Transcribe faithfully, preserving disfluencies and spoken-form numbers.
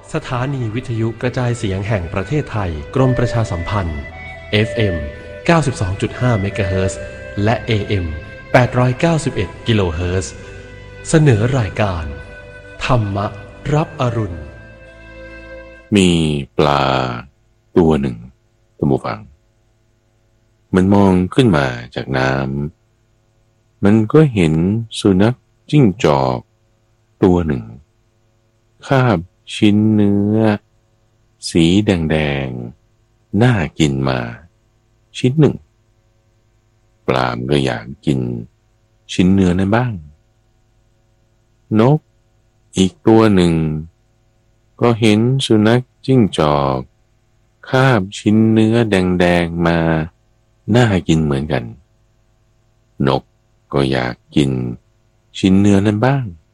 สถานีวิทยุกระจายเสียงแห่งประเทศไทยกรมประชาสัมพันธ์ เอฟ เอ็ม เก้าสิบสองจุดห้า เมกะเฮิรตซ์และ เอ เอ็ม แปดร้อยเก้าสิบเอ็ด กิโลเฮิรตซ์เสนอรายการธรรมรับอรุณมีปลาตัวหนึ่งท่านผู้ฟังมันมองขึ้นมาจากน้ำมันก็เห็นสุนัขจิ้งจอกตัวหนึ่งคาบชิ้นเนื้อสีแดงๆน่ากินมาชิ้นหนึ่งปลามก็อยากกินชิ้นเนื้อนั้นบ้างนกอีกตัวหนึ่งก็เห็นสุนัขจิ้งจอกคาบชิ้นเนื้อแดงๆมาน่ากินเหมือนกันนกก็อยากกินชิ้นเนื้อนั้นบ้าง